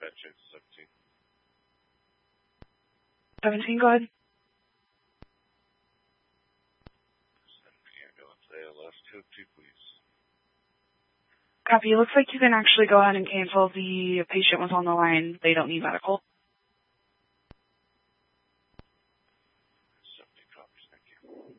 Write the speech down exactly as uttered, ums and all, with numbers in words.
that change to seventeen. seventeen, go ahead. Send the ambulance A L S two oh two, please. Copy. It looks like you can actually go ahead and cancel. The patient was on the line. They don't need medical.